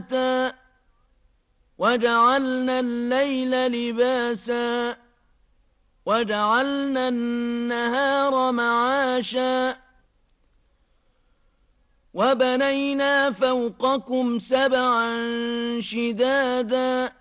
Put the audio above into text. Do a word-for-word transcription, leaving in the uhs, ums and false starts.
وجعلنا الليل لباسا وجعلنا النهار معاشا وبنينا فوقكم سبعا شدادا